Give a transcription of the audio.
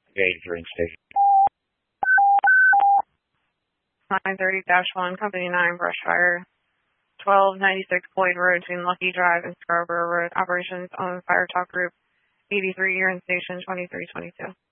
Engage during station. 930-1, Company 9, brush fire. 1296 Boyd Road between Lucky Drive and Scarborough Road. Operations on Fire Talk Group. 83 Urine Station 2322.